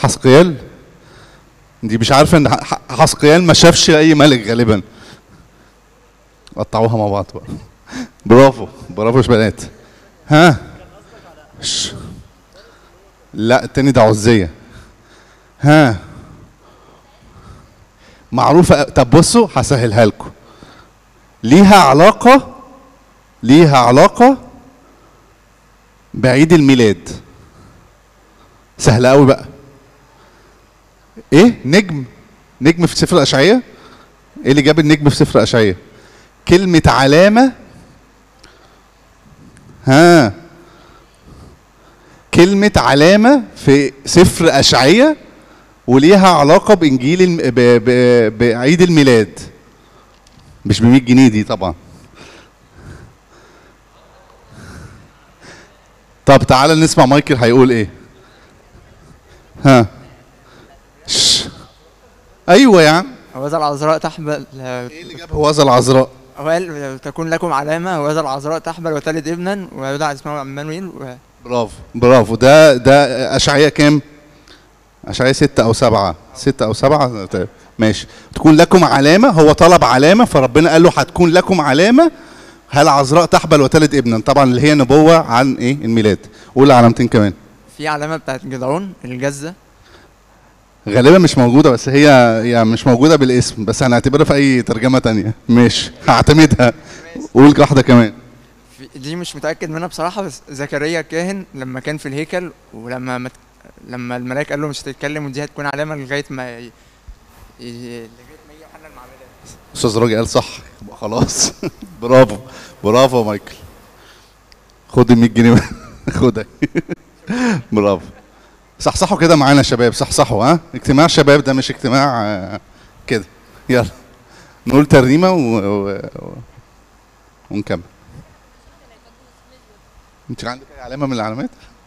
حسقيال. دي مش عارفه ان حسقيال ما شافش اي ملك غالبا. قطعوها مع بعض بقى. برافو برافو يا بنات. ها لا التاني ده عزية. ها معروفة. طب بصوا هسهلها لكم. ليها علاقة بعيد الميلاد. سهلة قوي بقى. ايه؟ نجم في سفر الأشعية. ايه اللي جاب النجم في سفر الأشعية؟ كلمة علامة. ها كلمة علامة في سفر أشعية وليها علاقة بإنجيل بعيد الميلاد. مش ب 100 جنيه دي طبعا. طب تعالى نسمع مايكل هيقول ايه. ها ايوه يا عم. هوذا العذراء تحمل. ايه اللي جاب هوذا العذراء؟ قال تكون لكم علامة، هوذا العذراء تحمل وتلد ابنا ويدعى اسمه عمانويل. برافو برافو. ده أشعية كام؟ أشعية 6 أو 7. 6 أو 7 ماشي. تكون لكم علامة. هو طلب علامة فربنا قال له هتكون لكم علامة، هل عذراء تحبل وتلد ابنا، طبعا اللي هي نبوة عن ايه؟ الميلاد. قول علامتين كمان. في علامة بتاعت جدعون الجزة. غالبا مش موجودة، بس هي مش موجودة بالاسم، بس هنعتبرها في أي ترجمة تانية. ماشي هعتمدها. قول واحدة كمان. دي مش متأكد منها بصراحة، بس زكريا الكاهن لما كان في الهيكل ولما لما الملاك قال له مش هتتكلم ودي هتكون علامة لغاية ما يجي يوحنا المعمدان. أستاذ راجل قال صح يبقى خلاص. برافو برافو يا مايكل. خد ال 100 جنيه. خدها. برافو. صحصحوا كده معانا يا شباب، صحصحوا. ها اجتماع شباب ده مش اجتماع كده. يلا نقول ترنيمة ونكمل. انت عندك اي علامة من العلامات؟